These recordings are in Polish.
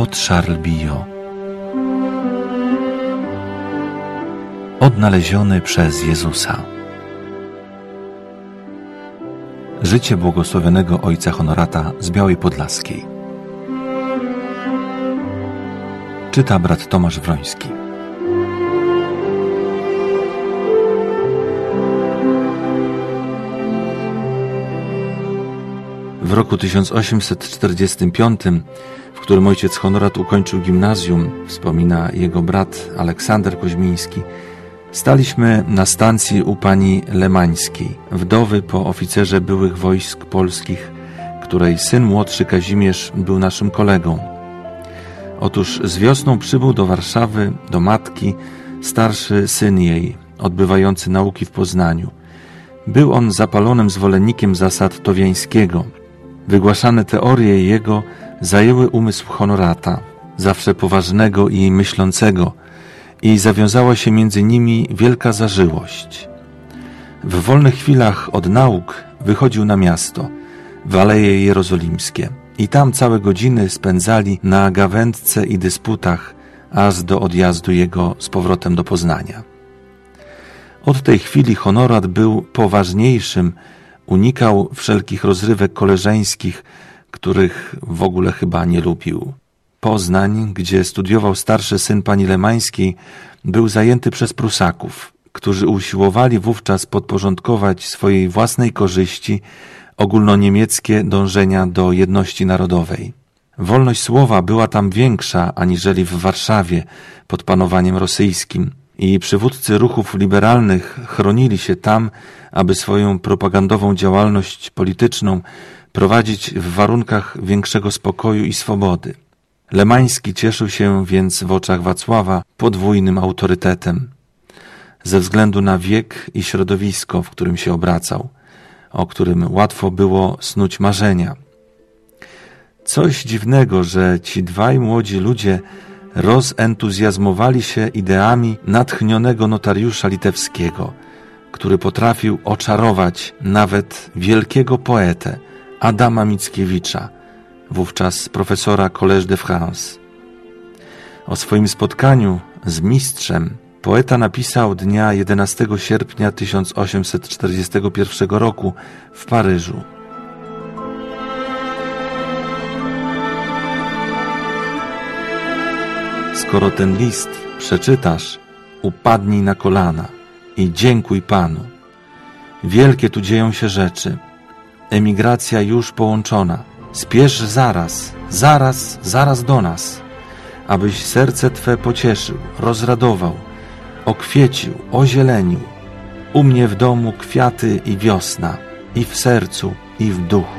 Claude Charles Billot. Odnaleziony przez Jezusa. Życie błogosławionego ojca Honorata z Białej Podlaskiej. Czyta brat Tomasz Wroński. W roku 1845, w którym ojciec Honorat ukończył gimnazjum, wspomina jego brat Aleksander Koźmiński, staliśmy na stacji u pani Lemańskiej, wdowy po oficerze byłych wojsk polskich, której syn młodszy Kazimierz był naszym kolegą. Otóż z wiosną przybył do Warszawy, do matki, starszy syn jej, odbywający nauki w Poznaniu. Był on zapalonym zwolennikiem zasad Towiańskiego. Wygłaszane teorie jego zajęły umysł Honorata, zawsze poważnego i myślącego, i zawiązała się między nimi wielka zażyłość. W wolnych chwilach od nauk wychodził na miasto, w Aleje Jerozolimskie, i tam całe godziny spędzali na gawędce i dysputach, aż do odjazdu jego z powrotem do Poznania. Od tej chwili Honorat był poważniejszym, unikał wszelkich rozrywek koleżeńskich, których w ogóle chyba nie lubił. Poznań, gdzie studiował starszy syn pani Lemańskiej, był zajęty przez Prusaków, którzy usiłowali wówczas podporządkować swojej własnej korzyści ogólnoniemieckie dążenia do jedności narodowej. Wolność słowa była tam większa aniżeli w Warszawie pod panowaniem rosyjskim i przywódcy ruchów liberalnych chronili się tam, aby swoją propagandową działalność polityczną prowadzić w warunkach większego spokoju i swobody. Lemański cieszył się więc w oczach Wacława podwójnym autorytetem, ze względu na wiek i środowisko, w którym się obracał, o którym łatwo było snuć marzenia. Coś dziwnego, że ci dwaj młodzi ludzie rozentuzjazmowali się ideami natchnionego notariusza litewskiego, który potrafił oczarować nawet wielkiego poetę Adama Mickiewicza, wówczas profesora Collège de France. O swoim spotkaniu z mistrzem poeta napisał dnia 11 sierpnia 1841 roku w Paryżu. Skoro ten list przeczytasz, upadnij na kolana i dziękuj Panu. Wielkie tu dzieją się rzeczy. Emigracja już połączona. Spiesz zaraz do nas, abyś serce Twe pocieszył, rozradował, okwiecił, ozielenił. U mnie w domu kwiaty i wiosna, i w sercu, i w duchu.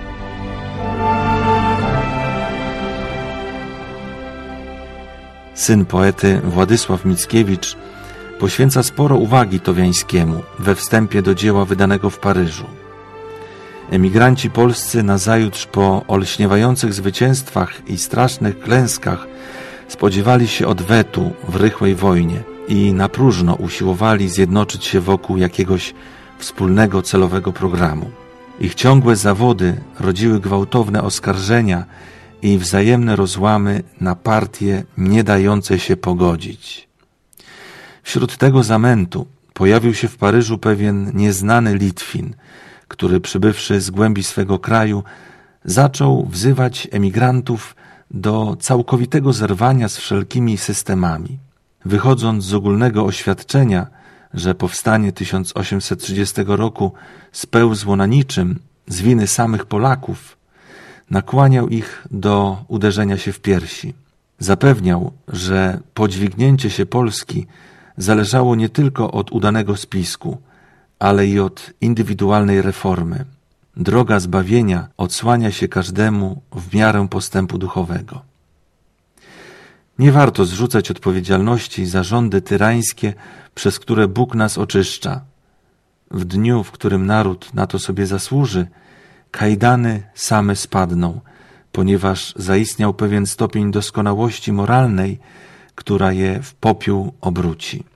Syn poety Władysław Mickiewicz poświęca sporo uwagi Towiańskiemu we wstępie do dzieła wydanego w Paryżu. Emigranci polscy nazajutrz po olśniewających zwycięstwach i strasznych klęskach spodziewali się odwetu w rychłej wojnie i na próżno usiłowali zjednoczyć się wokół jakiegoś wspólnego celowego programu. Ich ciągłe zawody rodziły gwałtowne oskarżenia i wzajemne rozłamy na partie nie dające się pogodzić. Wśród tego zamętu pojawił się w Paryżu pewien nieznany Litwin, który przybywszy z głębi swego kraju zaczął wzywać emigrantów do całkowitego zerwania z wszelkimi systemami. Wychodząc z ogólnego oświadczenia, że powstanie 1830 roku spełzło na niczym z winy samych Polaków, nakłaniał ich do uderzenia się w piersi. Zapewniał, że podźwignięcie się Polski zależało nie tylko od udanego spisku, ale i od indywidualnej reformy. Droga zbawienia odsłania się każdemu w miarę postępu duchowego. Nie warto zrzucać odpowiedzialności za rządy tyrańskie, przez które Bóg nas oczyszcza. W dniu, w którym naród na to sobie zasłuży, kajdany same spadną, ponieważ zaistniał pewien stopień doskonałości moralnej, która je w popiół obróci.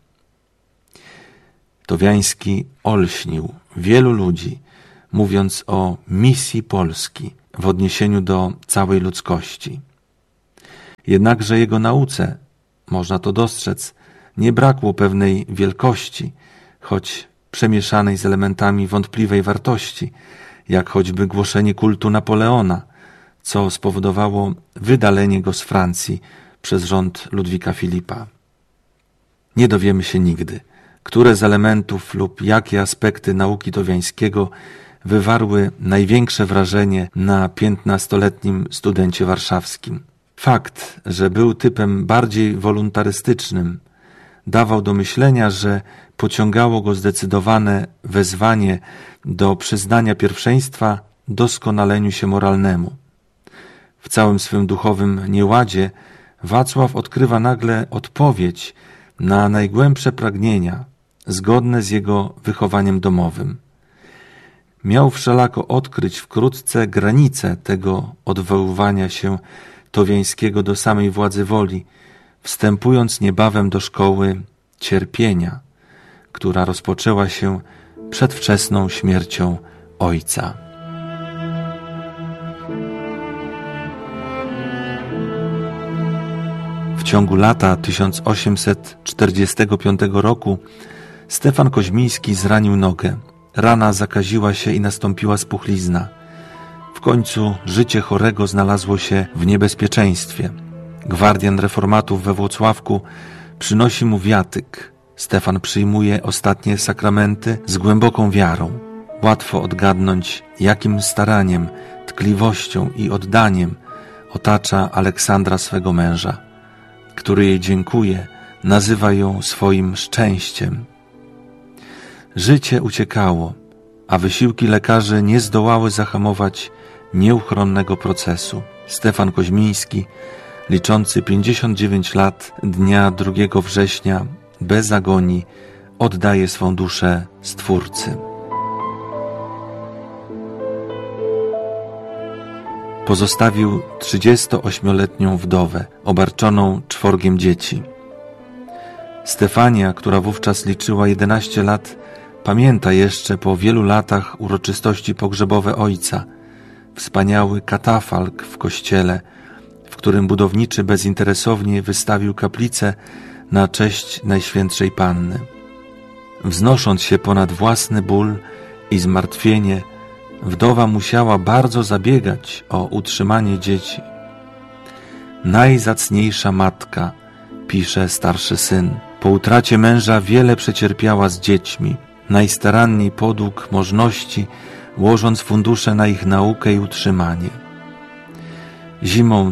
Towiański olśnił wielu ludzi, mówiąc o misji Polski w odniesieniu do całej ludzkości. Jednakże jego nauce, można to dostrzec, nie brakło pewnej wielkości, choć przemieszanej z elementami wątpliwej wartości, jak choćby głoszenie kultu Napoleona, co spowodowało wydalenie go z Francji przez rząd Ludwika Filipa. Nie dowiemy się nigdy, które z elementów lub jakie aspekty nauki Towiańskiego wywarły największe wrażenie na 15-letnim studencie warszawskim. Fakt, że był typem bardziej wolontarystycznym, dawał do myślenia, że pociągało go zdecydowane wezwanie do przyznania pierwszeństwa doskonaleniu się moralnemu. W całym swym duchowym nieładzie Wacław odkrywa nagle odpowiedź na najgłębsze pragnienia, zgodne z jego wychowaniem domowym. Miał wszelako odkryć wkrótce granice tego odwoływania się Towiańskiego do samej władzy woli, wstępując niebawem do szkoły cierpienia, która rozpoczęła się przedwczesną śmiercią ojca. W ciągu lata 1845 roku Stefan Koźmiński zranił nogę. Rana zakaziła się i nastąpiła spuchlizna. W końcu życie chorego znalazło się w niebezpieczeństwie. Gwardian reformatów we Włocławku przynosi mu wiatyk. Stefan przyjmuje ostatnie sakramenty z głęboką wiarą. Łatwo odgadnąć, jakim staraniem, tkliwością i oddaniem otacza Aleksandra swego męża, który jej dziękuje, nazywa ją swoim szczęściem. Życie uciekało, a wysiłki lekarzy nie zdołały zahamować nieuchronnego procesu. Stefan Koźmiński, liczący 59 lat, dnia 2 września, bez agonii, oddaje swą duszę Stwórcy. Pozostawił 38-letnią wdowę, obarczoną 4 dzieci. Stefania, która wówczas liczyła 11 lat, pamięta jeszcze po wielu latach uroczystości pogrzebowe ojca, wspaniały katafalk w kościele, w którym budowniczy bezinteresownie wystawił kaplicę na cześć Najświętszej Panny. Wznosząc się ponad własny ból i zmartwienie, wdowa musiała bardzo zabiegać o utrzymanie dzieci. Najzacniejsza matka, pisze starszy syn, po utracie męża wiele przecierpiała z dziećmi, najstaranniej podług możności, łożąc fundusze na ich naukę i utrzymanie. Zimą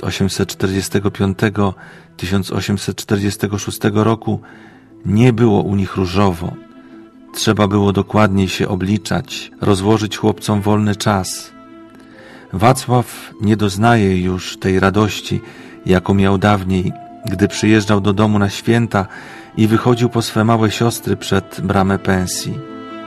1845-1846 roku nie było u nich różowo. Trzeba było dokładniej się obliczać, rozłożyć chłopcom wolny czas. Wacław nie doznaje już tej radości, jaką miał dawniej, gdy przyjeżdżał do domu na święta i wychodził po swe małe siostry przed bramę pensji.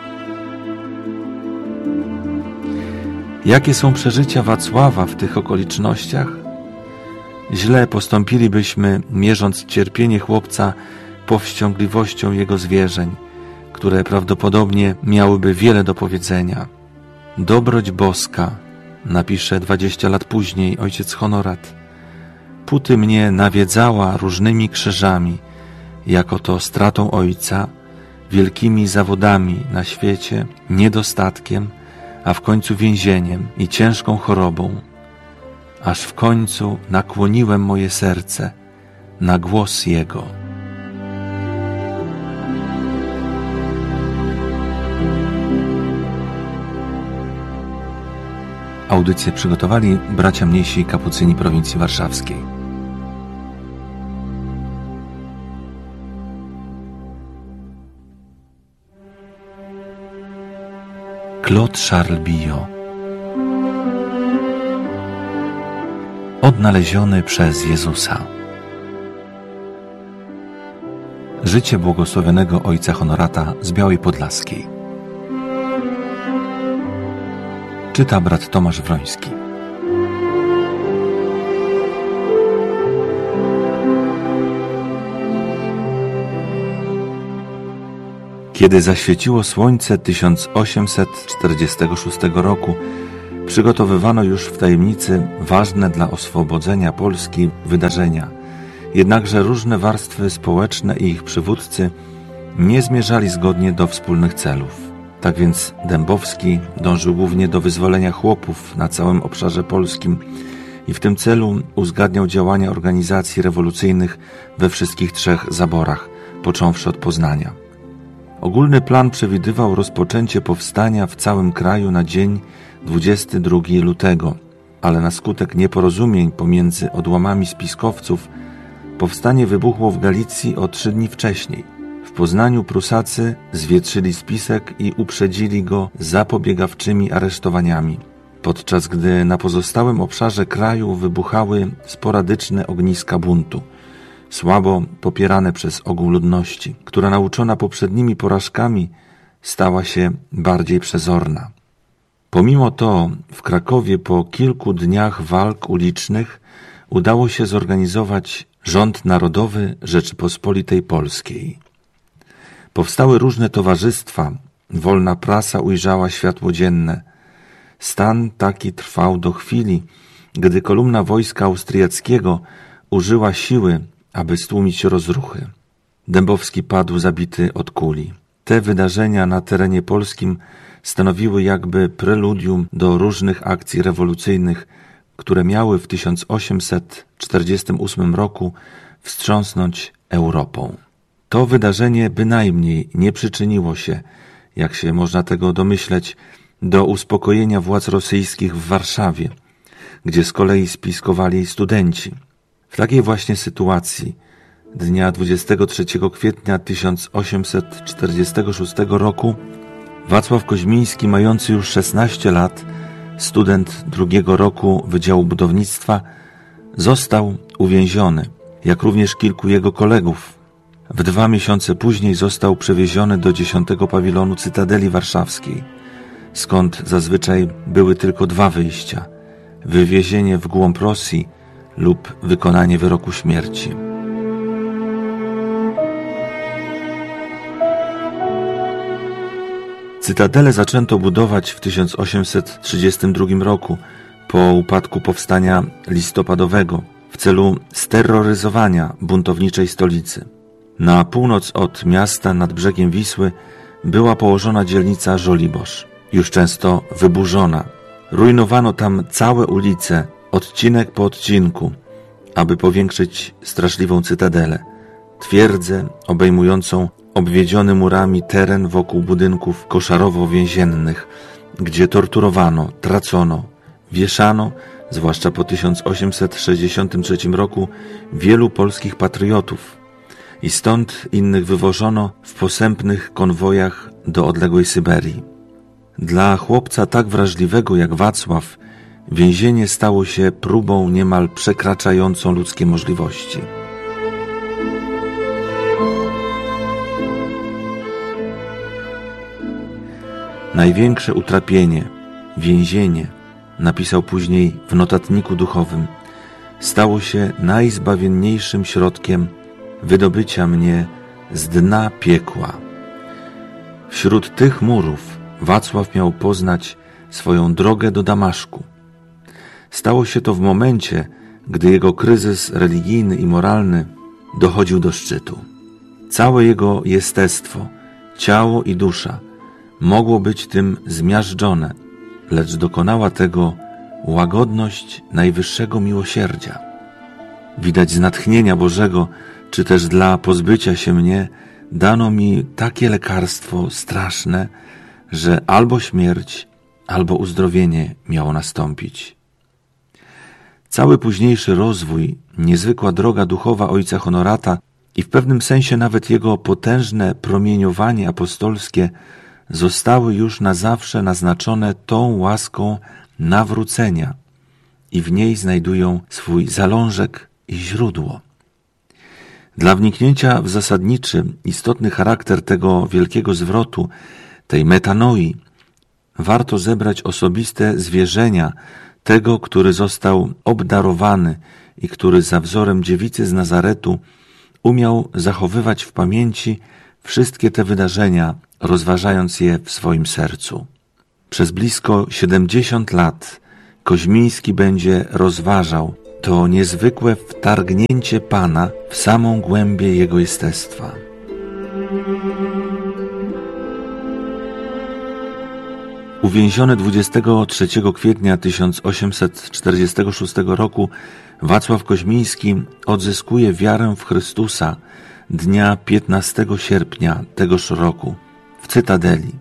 Jakie są przeżycia Wacława w tych okolicznościach? Źle postąpilibyśmy, mierząc cierpienie chłopca powściągliwością jego zwierzeń, które prawdopodobnie miałyby wiele do powiedzenia. Dobroć boska, napisze 20 lat później ojciec Honorat, póty mnie nawiedzała różnymi krzyżami, jako to stratą ojca, wielkimi zawodami na świecie, niedostatkiem, a w końcu więzieniem i ciężką chorobą, aż w końcu nakłoniłem moje serce na głos Jego. Audycję przygotowali bracia mniejsi kapucyni prowincji warszawskiej. Claude Charles Billot. Odnaleziony przez Jezusa. Życie błogosławionego ojca Honorata z Białej Podlaskiej. Czyta brat Tomasz Wroński. Kiedy zaświeciło słońce 1846 roku, przygotowywano już w tajemnicy ważne dla oswobodzenia Polski wydarzenia. Jednakże różne warstwy społeczne i ich przywódcy nie zmierzali zgodnie do wspólnych celów. Tak więc Dębowski dążył głównie do wyzwolenia chłopów na całym obszarze polskim i w tym celu uzgadniał działania organizacji rewolucyjnych we wszystkich 3 zaborach, począwszy od Poznania. Ogólny plan przewidywał rozpoczęcie powstania w całym kraju na dzień 22 lutego, ale na skutek nieporozumień pomiędzy odłamami spiskowców powstanie wybuchło w Galicji o 3 dni wcześniej. W Poznaniu Prusacy zwietrzyli spisek i uprzedzili go zapobiegawczymi aresztowaniami, podczas gdy na pozostałym obszarze kraju wybuchały sporadyczne ogniska buntu, słabo popierane przez ogół ludności, która nauczona poprzednimi porażkami stała się bardziej przezorna. Pomimo to w Krakowie po kilku dniach walk ulicznych udało się zorganizować Rząd Narodowy Rzeczypospolitej Polskiej. Powstały różne towarzystwa, wolna prasa ujrzała światło dzienne. Stan taki trwał do chwili, gdy kolumna wojska austriackiego użyła siły, aby stłumić rozruchy. Dębowski padł zabity od kuli. Te wydarzenia na terenie polskim stanowiły jakby preludium do różnych akcji rewolucyjnych, które miały w 1848 roku wstrząsnąć Europą. To wydarzenie bynajmniej nie przyczyniło się, jak się można tego domyśleć, do uspokojenia władz rosyjskich w Warszawie, gdzie z kolei spiskowali studenci. W takiej właśnie sytuacji dnia 23 kwietnia 1846 roku Wacław Koźmiński, mający już 16 lat, student 2. roku Wydziału Budownictwa, został uwięziony, jak również kilku jego kolegów. W 2 miesiące później został przewieziony do 10 pawilonu Cytadeli Warszawskiej, skąd zazwyczaj były tylko 2 wyjścia: wywiezienie w głąb Rosji lub wykonanie wyroku śmierci. Cytadelę zaczęto budować w 1832 roku po upadku powstania listopadowego w celu steroryzowania buntowniczej stolicy. Na północ od miasta nad brzegiem Wisły była położona dzielnica Żoliborz, już często wyburzona. Rujnowano tam całe ulice, odcinek po odcinku, aby powiększyć straszliwą cytadelę, twierdzę obejmującą obwiedziony murami teren wokół budynków koszarowo-więziennych, gdzie torturowano, tracono, wieszano, zwłaszcza po 1863 roku, wielu polskich patriotów i stąd innych wywożono w posępnych konwojach do odległej Syberii. Dla chłopca tak wrażliwego jak Wacław więzienie stało się próbą niemal przekraczającą ludzkie możliwości. Największe utrapienie, więzienie, napisał później w notatniku duchowym, stało się najzbawienniejszym środkiem wydobycia mnie z dna piekła. Wśród tych murów Wacław miał poznać swoją drogę do Damaszku. Stało się to w momencie, gdy jego kryzys religijny i moralny dochodził do szczytu. Całe jego jestestwo, ciało i dusza mogło być tym zmiażdżone, lecz dokonała tego łagodność najwyższego miłosierdzia. Widać z natchnienia Bożego, czy też dla pozbycia się mnie, dano mi takie lekarstwo straszne, że albo śmierć, albo uzdrowienie miało nastąpić. Cały późniejszy rozwój, niezwykła droga duchowa ojca Honorata i w pewnym sensie nawet jego potężne promieniowanie apostolskie zostały już na zawsze naznaczone tą łaską nawrócenia i w niej znajdują swój zalążek i źródło. Dla wniknięcia w zasadniczy, istotny charakter tego wielkiego zwrotu, tej metanoi, warto zebrać osobiste zwierzenia tego, który został obdarowany i który za wzorem dziewicy z Nazaretu umiał zachowywać w pamięci wszystkie te wydarzenia, rozważając je w swoim sercu. Przez blisko 70 lat Koźmiński będzie rozważał to niezwykłe wtargnięcie Pana w samą głębię jego jestestwa. Uwięziony 23 kwietnia 1846 roku Wacław Koźmiński odzyskuje wiarę w Chrystusa dnia 15 sierpnia tegoż roku w Cytadeli.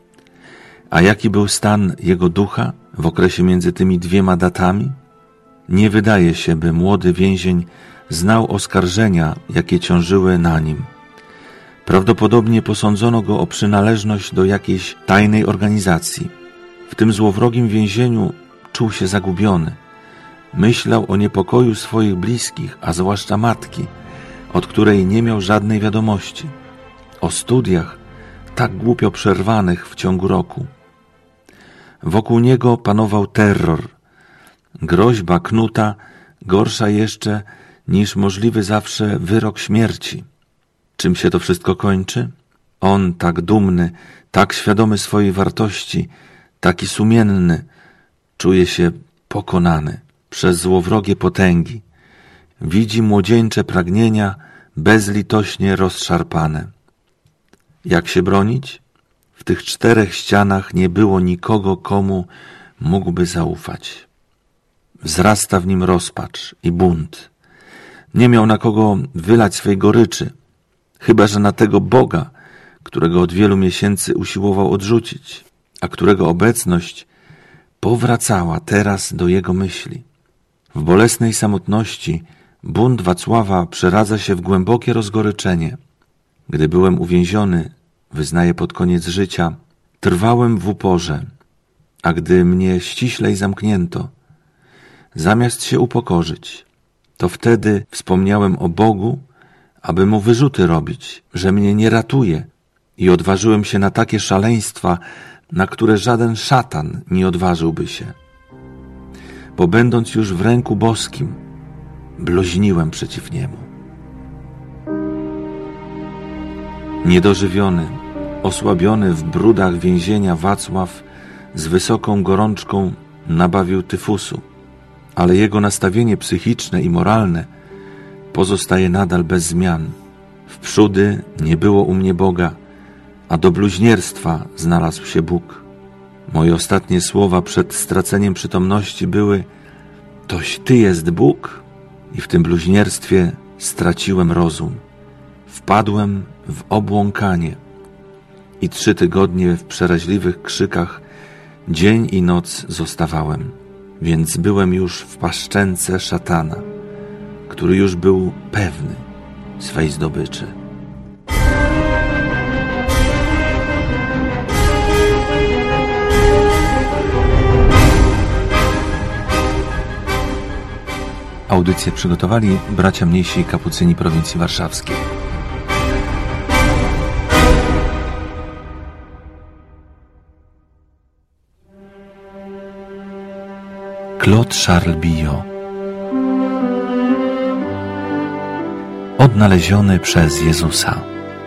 A jaki był stan jego ducha w okresie między tymi dwiema datami? Nie wydaje się, by młody więzień znał oskarżenia, jakie ciążyły na nim. Prawdopodobnie posądzono go o przynależność do jakiejś tajnej organizacji. W tym złowrogim więzieniu czuł się zagubiony. Myślał o niepokoju swoich bliskich, a zwłaszcza matki, od której nie miał żadnej wiadomości. O studiach, tak głupio przerwanych w ciągu roku. Wokół niego panował terror. Groźba knuta, gorsza jeszcze niż możliwy zawsze wyrok śmierci. Czym się to wszystko kończy? On, tak dumny, tak świadomy swojej wartości, taki sumienny, czuje się pokonany przez złowrogie potęgi. Widzi młodzieńcze pragnienia bezlitośnie rozszarpane. Jak się bronić? W tych 4 ścianach nie było nikogo, komu mógłby zaufać. Wzrasta w nim rozpacz i bunt. Nie miał na kogo wylać swej goryczy, chyba że na tego Boga, którego od wielu miesięcy usiłował odrzucić, a którego obecność powracała teraz do jego myśli. W bolesnej samotności bunt Wacława przeradza się w głębokie rozgoryczenie. Gdy byłem uwięziony, wyznaje pod koniec życia, trwałem w uporze, a gdy mnie ściślej zamknięto, zamiast się upokorzyć, to wtedy wspomniałem o Bogu, aby Mu wyrzuty robić, że mnie nie ratuje, i odważyłem się na takie szaleństwa, na które żaden szatan nie odważyłby się. Bo będąc już w ręku boskim, bluźniłem przeciw Niemu. Niedożywiony, osłabiony w brudach więzienia Wacław z wysoką gorączką nabawił tyfusu, ale jego nastawienie psychiczne i moralne pozostaje nadal bez zmian. Wprzódy nie było u mnie Boga, a do bluźnierstwa znalazł się Bóg. Moje ostatnie słowa przed straceniem przytomności były: toś Ty jest Bóg? I w tym bluźnierstwie straciłem rozum. Wpadłem w obłąkanie i 3 tygodnie w przeraźliwych krzykach dzień i noc zostawałem. Więc byłem już w paszczęce szatana, który już był pewny swej zdobyczy. Audycję przygotowali bracia mniejsi kapucyni prowincji warszawskiej. Claude Charles Billot. Odnaleziony przez Jezusa.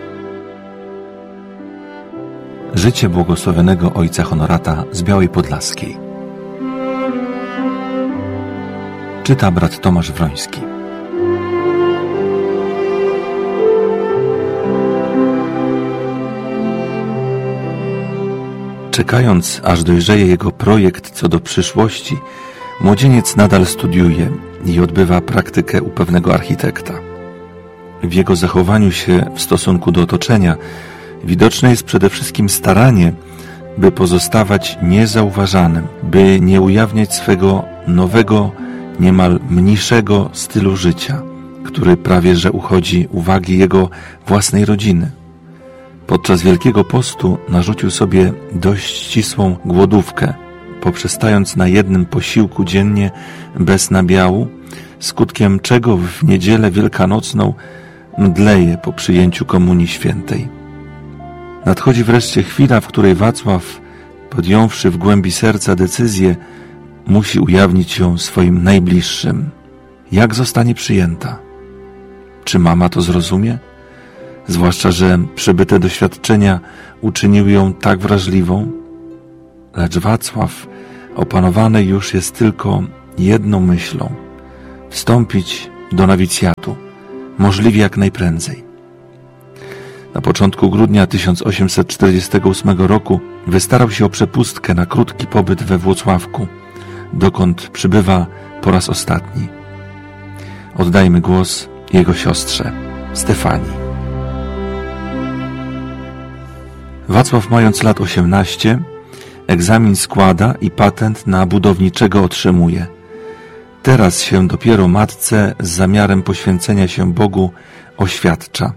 Życie błogosławionego ojca Honorata z Białej Podlaskiej. Czyta brat Tomasz Wroński. Czekając, aż dojrzeje jego projekt co do przyszłości, młodzieniec nadal studiuje i odbywa praktykę u pewnego architekta. W jego zachowaniu się w stosunku do otoczenia widoczne jest przede wszystkim staranie, by pozostawać niezauważanym, by nie ujawniać swego nowego, niemal mniejszego stylu życia, który prawie że uchodzi uwagi jego własnej rodziny. Podczas Wielkiego Postu narzucił sobie dość ścisłą głodówkę, poprzestając na jednym posiłku dziennie bez nabiału, skutkiem czego w niedzielę wielkanocną mdleje po przyjęciu Komunii Świętej. Nadchodzi wreszcie chwila, w której Wacław, podjąwszy w głębi serca decyzję, musi ujawnić ją swoim najbliższym. Jak zostanie przyjęta? Czy mama to zrozumie? Zwłaszcza, że przebyte doświadczenia uczyniły ją tak wrażliwą. Lecz Wacław opanowane już jest tylko jedną myślą: wstąpić do nowicjatu, możliwie jak najprędzej. Na początku grudnia 1848 roku wystarał się o przepustkę na krótki pobyt we Włocławku, dokąd przybywa po raz ostatni. Oddajmy głos jego siostrze, Stefanii. Wacław, mając lat 18, egzamin składa i patent na budowniczego otrzymuje. Teraz się dopiero matce z zamiarem poświęcenia się Bogu oświadcza.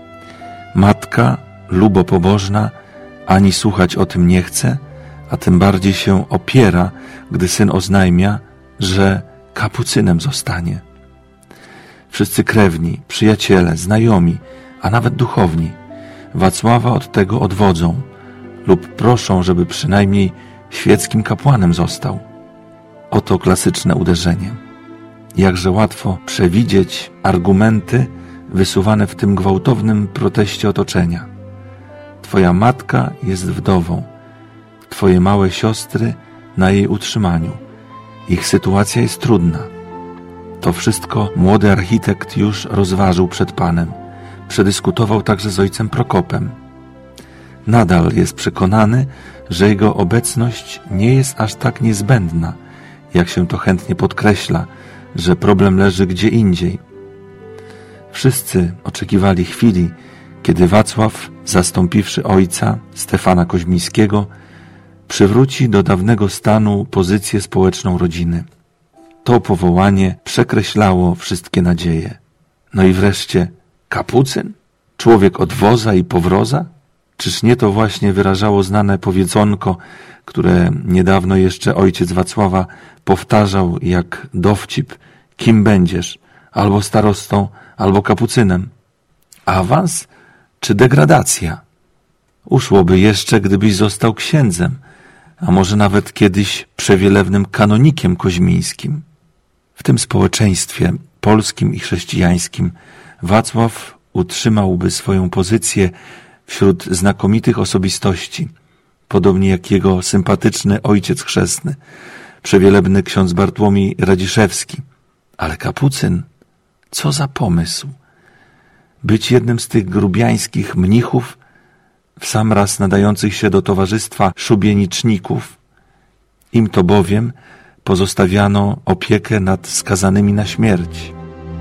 Matka, lubopobożna, ani słuchać o tym nie chce, a tym bardziej się opiera, gdy syn oznajmia, że kapucynem zostanie. Wszyscy krewni, przyjaciele, znajomi, a nawet duchowni Wacława od tego odwodzą lub proszą, żeby przynajmniej świeckim kapłanem został. Oto klasyczne uderzenie. Jakże łatwo przewidzieć argumenty wysuwane w tym gwałtownym proteście otoczenia. Twoja matka jest wdową, twoje małe siostry na jej utrzymaniu. Ich sytuacja jest trudna. To wszystko młody architekt już rozważył przed Panem. Przedyskutował także z ojcem Prokopem. Nadal jest przekonany, że jego obecność nie jest aż tak niezbędna, jak się to chętnie podkreśla, że problem leży gdzie indziej. Wszyscy oczekiwali chwili, kiedy Wacław, zastąpiwszy ojca, Stefana Koźmińskiego, przywróci do dawnego stanu pozycję społeczną rodziny. To powołanie przekreślało wszystkie nadzieje. No i wreszcie kapucyn? Człowiek od woza i powroza? Czyż nie to właśnie wyrażało znane powiedzonko, które niedawno jeszcze ojciec Wacława powtarzał jak dowcip: kim będziesz? Albo starostą, albo kapucynem. Awans czy degradacja? Uszłoby jeszcze, gdybyś został księdzem, a może nawet kiedyś przewielewnym kanonikiem koźmińskim. W tym społeczeństwie polskim i chrześcijańskim Wacław utrzymałby swoją pozycję wśród znakomitych osobistości, podobnie jak jego sympatyczny ojciec chrzestny, przewielebny ksiądz Bartłomiej Radziszewski. Ale kapucyn? Co za pomysł! Być jednym z tych grubiańskich mnichów, w sam raz nadających się do towarzystwa szubieniczników. Im to bowiem pozostawiano opiekę nad skazanymi na śmierć.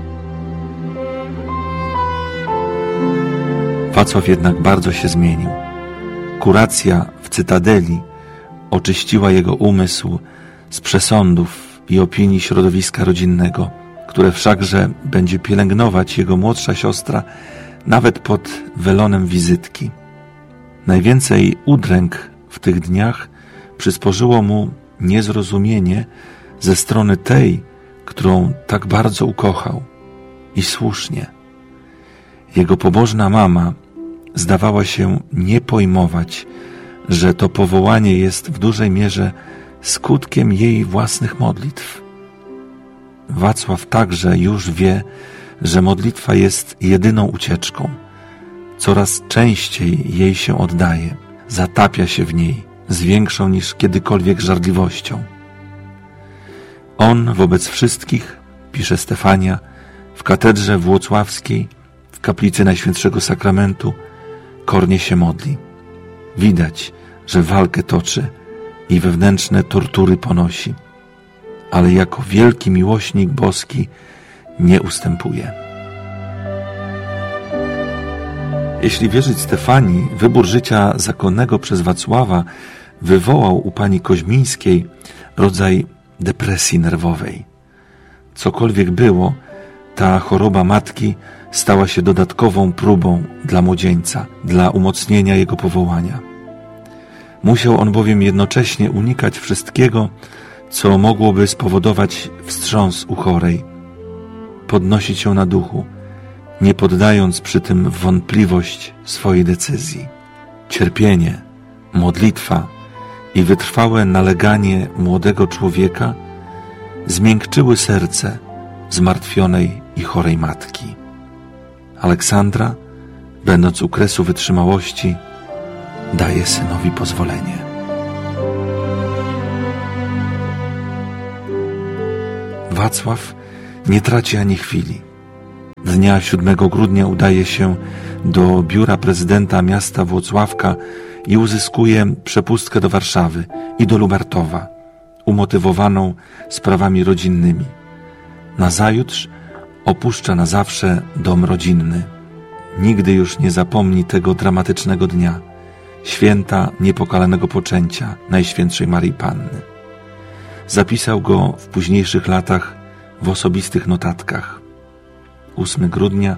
Wacław jednak bardzo się zmienił. Kuracja w Cytadeli oczyściła jego umysł z przesądów i opinii środowiska rodzinnego, które wszakże będzie pielęgnować jego młodsza siostra nawet pod welonem wizytki. Najwięcej udręk w tych dniach przysporzyło mu niezrozumienie ze strony tej, którą tak bardzo ukochał. I słusznie. Jego pobożna mama zdawała się nie pojmować, że to powołanie jest w dużej mierze skutkiem jej własnych modlitw. Wacław także już wie, że modlitwa jest jedyną ucieczką. Coraz częściej jej się oddaje, zatapia się w niej z większą niż kiedykolwiek żarliwością. On wobec wszystkich, pisze Stefania, w katedrze włocławskiej, w kaplicy Najświętszego Sakramentu, kornie się modli. Widać, że walkę toczy i wewnętrzne tortury ponosi, ale jako wielki miłośnik boski nie ustępuje. Jeśli wierzyć Stefanii, wybór życia zakonnego przez Wacława wywołał u pani Koźmińskiej rodzaj depresji nerwowej. Cokolwiek było, ta choroba matki stała się dodatkową próbą dla młodzieńca, dla umocnienia jego powołania. Musiał on bowiem jednocześnie unikać wszystkiego, co mogłoby spowodować wstrząs u chorej, podnosić ją na duchu, nie poddając przy tym w wątpliwość swojej decyzji. Cierpienie, modlitwa i wytrwałe naleganie młodego człowieka zmiękczyły serce zmartwionej i chorej matki. Aleksandra, będąc u kresu wytrzymałości, daje synowi pozwolenie. Wacław nie traci ani chwili. Dnia 7 grudnia udaje się do biura prezydenta miasta Włocławka i uzyskuje przepustkę do Warszawy i do Lubartowa, umotywowaną sprawami rodzinnymi. Nazajutrz opuszcza na zawsze dom rodzinny. Nigdy już nie zapomni tego dramatycznego dnia, święta niepokalanego poczęcia Najświętszej Maryi Panny. Zapisał go w późniejszych latach w osobistych notatkach. 8 grudnia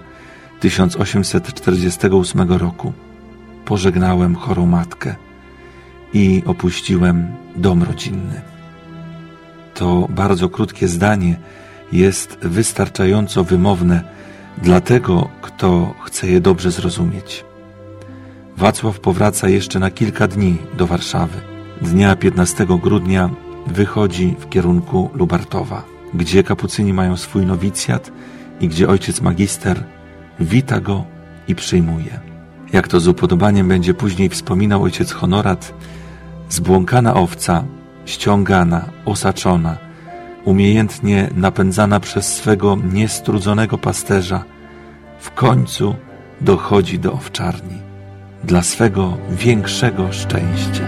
1848 roku pożegnałem chorą matkę i opuściłem dom rodzinny. To bardzo krótkie zdanie jest wystarczająco wymowne dla tego, kto chce je dobrze zrozumieć. Wacław powraca jeszcze na kilka dni do Warszawy. Dnia 15 grudnia wychodzi w kierunku Lubartowa, gdzie kapucyni mają swój nowicjat i gdzie ojciec magister wita go i przyjmuje. Jak to z upodobaniem będzie później wspominał ojciec Honorat, zbłąkana owca, ściągana, osaczona, umiejętnie napędzana przez swego niestrudzonego pasterza, w końcu dochodzi do owczarni dla swego większego szczęścia.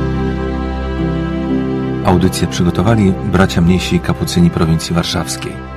Audycję przygotowali bracia mniejsi kapucyni prowincji warszawskiej.